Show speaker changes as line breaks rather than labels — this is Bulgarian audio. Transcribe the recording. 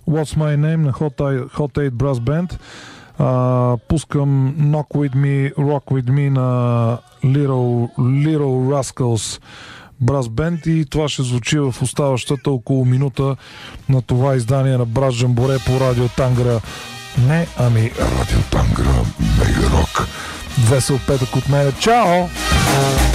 What's My Name на Hot 8 Brass Band. Пускам Knock With Me, Rock With Me на Little Rascals Brass Band и това ще звучи в оставащата около минута на това издание на Брас Джамборе по Радио Тангра. Не, ами Радио Тангра Мега Рок. Весел петък от мен. Чао!